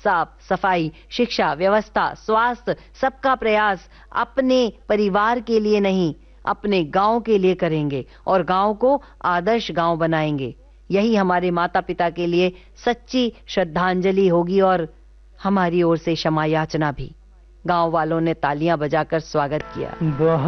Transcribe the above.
साफ सफाई, शिक्षा, व्यवस्था, स्वास्थ्य, सबका प्रयास अपने परिवार के लिए नहीं, अपने गांव के लिए करेंगे और गांव को आदर्श गांव बनाएंगे। यही हमारे माता पिता के लिए सच्ची श्रद्धांजलि होगी और हमारी ओर से क्षमा याचना भी। गांव वालों ने तालियां बजाकर स्वागत किया।